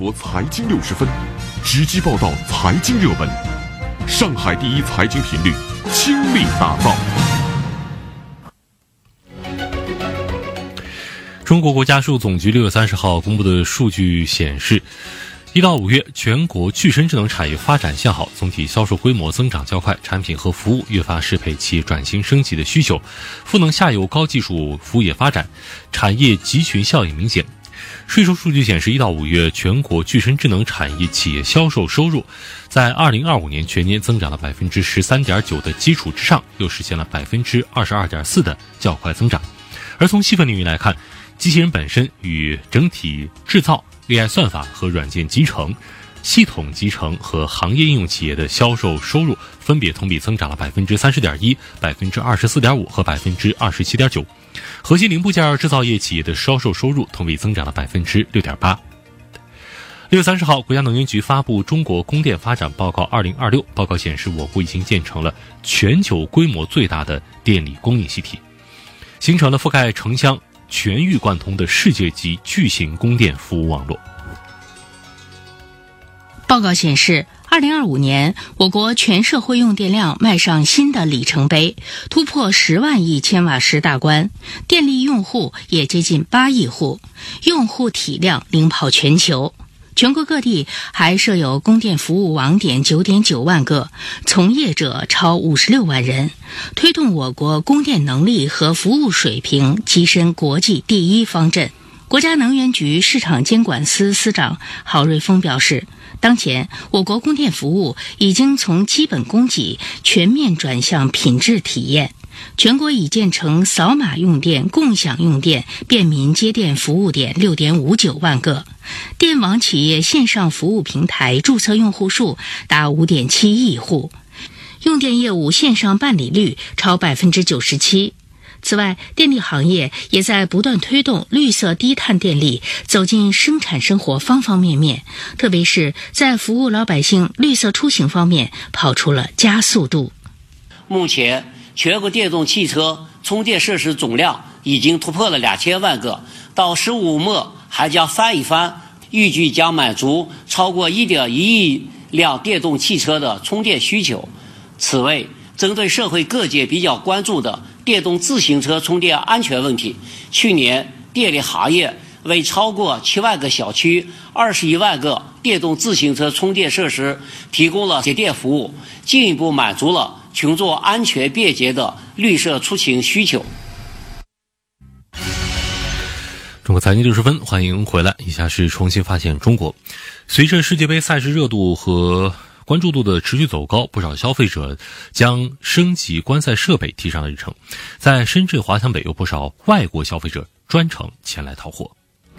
国财经60分，直击报道财经热门，上海第一财经频率倾力打造。 中国国家数总局6月30号公布的数据显示，1到5月全国具身智能产业发展向好，总体销售规模增长较快，产品和服务越发适配企业转型升级的需求，赋能下游高技术服务业发展，产业集群效应明显。税收数据显示，1到5月全国具身智能产业企业销售收入在2025年全年增长了 13.9% 的基础之上，又实现了 22.4% 的较快增长。而从细分领域来看，机器人本身与整体制造、AI 算法和软件集成、系统集成和行业应用企业的销售收入分别同比增长了 30.1%、24.5% 和 27.9%。核心零部件制造业企业的销售收入同比增长了 6.8%。6月30号，国家能源局发布《中国供电发展报告2026》，报告显示，我国已经建成了全球规模最大的电力供应系统，形成了覆盖城乡全域贯通的世界级巨型供电服务网络。 报告显示，2025年我国全社会用电量迈上新的里程碑，突破10万亿千瓦时大关，电力用户也接近8亿户，用户体量领跑全球。全国各地还设有供电服务网点 9.9 万个，从业者超56万人，推动我国供电能力和服务水平跻身国际第一方阵。国家能源局市场监管司司长郝瑞峰表示，当前我国供电服务已经从基本供给全面转向品质体验，全国已建成扫码用电、共享用电、便民接电服务点 6.59 万个，电网企业线上服务平台注册用户数达 5.7 亿户，用电业务线上办理率超 97%。此外，电力行业也在不断推动绿色低碳电力走进生产生活方方面面，特别是在服务老百姓绿色出行方面跑出了加速度。 目前全国电动汽车充电设施总量已经突破了2000万个，到15末还将翻一番，预计将满足超过 1.1 亿辆电动汽车的充电需求。此外，针对社会各界比较关注的电动自行车充电安全问题，去年电力行业为超过7万个小区、21万个电动自行车充电设施提供了节电服务，进一步满足了群众安全便捷的绿色出行需求。 中国财经60分，欢迎回来。以下是重新发现中国。随着世界杯赛事热度和关注度的持续走高，不少消费者将升级观赛设备提上了日程。在深圳华强北，有不少外国消费者专程前来淘货。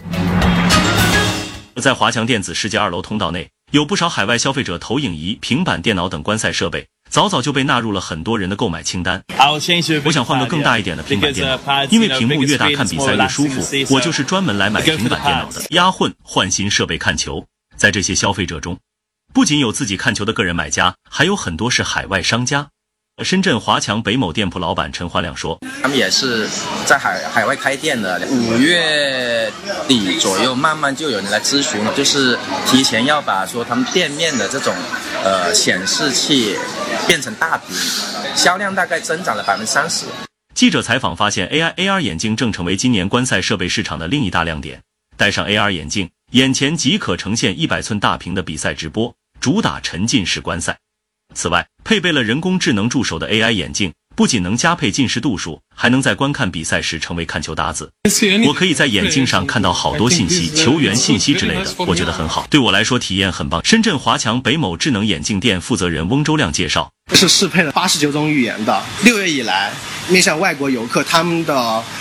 在华强电子世界2楼通道内，有不少海外消费者投影仪、平板电脑等观赛设备早早就被纳入了很多人的购买清单。我想换个更大一点的平板电脑，因为屏幕越大看比赛越舒服，我就是专门来买平板电脑的。压混换新设备看球。在这些消费者中，不仅有自己看球的个人买家，还有很多是海外商家。深圳华强北某店铺老板陈华亮说， 他们也是在海外开店的，5月底左右慢慢就有人来咨询，就是提前要把说他们店面的这种显示器变成大屏，销量大概增长了 30%。 记者采访发现， AI、AR 眼镜正成为今年观赛设备市场的另一大亮点。戴上 AR 眼镜，眼前即可呈现100寸大屏的比赛直播，主打沉浸式观赛。此外，配备了人工智能助手的 AI 眼镜，不仅能加配近视度数，还能在观看比赛时成为看球搭子。我可以在眼镜上看到好多信息，球员信息之类的，我觉得很好，对我来说体验很棒。深圳华强北某智能眼镜店负责人翁周亮介绍， 是适配了89种语言的。6月以来，面向外国游客，他们的